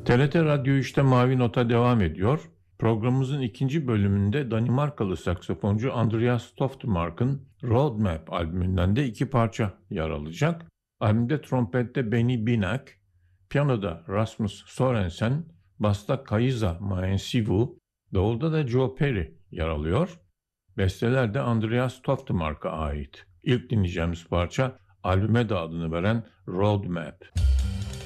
TRT Radyo 3'te Mavi Nota devam ediyor. Programımızın ikinci bölümünde Danimarkalı saksafoncu Andreas Toftemark'ın Roadmap albümünden de iki parça yer alacak. Albümde trompette Benny Binak, piyanoda Rasmus Sorensen, basta Kaisa Maensivu, davulda da Joe Perry yer alıyor. Besteler de Andreas Toftemark'a ait. İlk dinleyeceğimiz parça albüme de adını veren Roadmap.